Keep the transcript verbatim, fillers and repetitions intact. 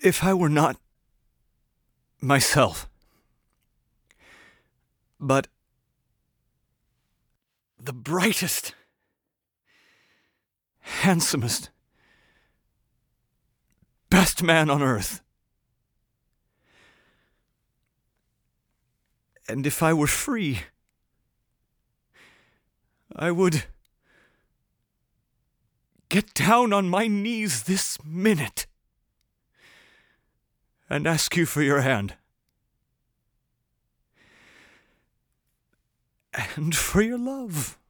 if I were not myself, but the brightest, handsomest, best man on earth. And if I were free, I would get down on my knees this minute and ask you for your hand and for your love.